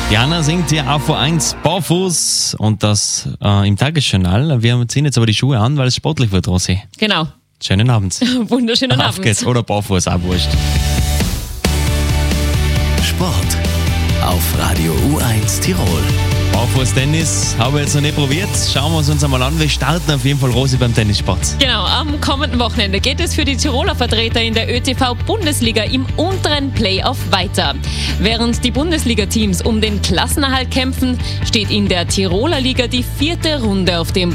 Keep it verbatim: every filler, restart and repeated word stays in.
Jana singt hier A V eins barfuß und das äh, im Tagesjournal. Wir ziehen jetzt aber die Schuhe an, weil es sportlich wird, Rosi. Genau. Schönen Abend. Wunderschönen Auf Abend. geht's. Oder barfuß, auch wurscht. Sport auf Radio U eins Tirol. Barfuß-Tennis habe ich jetzt noch nicht probiert. Schauen wir es uns einmal an. Wir starten auf jeden Fall, Rosi, beim Tennissport. Genau, am kommenden Wochenende geht es für die Tiroler Vertreter in der ÖTV-Bundesliga im unteren Playoff weiter. Während die Bundesliga-Teams um den Klassenerhalt kämpfen, steht in der Tiroler Liga die vierte Runde auf dem